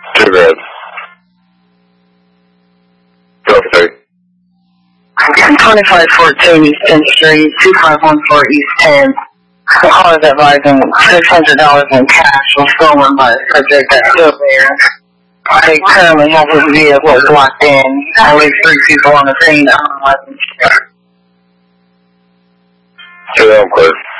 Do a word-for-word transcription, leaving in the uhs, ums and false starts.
Two red. Go straight. twenty-five fourteen East tenth Street, two five one four East tenth. The call is advising six hundred dollars in cash was stolen by a subject that's still there. They currently have his vehicle locked in. At least three people on the scene. Two down, clear.